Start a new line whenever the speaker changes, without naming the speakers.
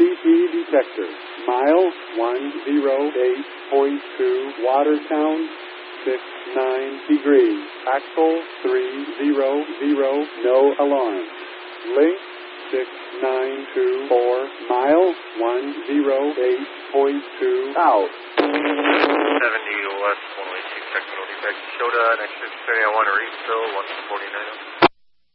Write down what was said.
CP detector. Mile 108.2, Watertown, 69 degrees. Axle 300, no alarm. Link 6924, mile 108.2, out.
70 West 102, check middle defect. Shota, next 630, I want to refill 149.